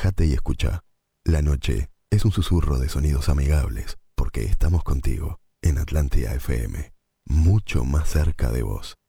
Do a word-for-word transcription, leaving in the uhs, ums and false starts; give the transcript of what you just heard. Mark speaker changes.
Speaker 1: Relájate y escucha. La noche es un susurro de sonidos amigables porque estamos contigo en Atlántida F M, mucho más cerca de vos.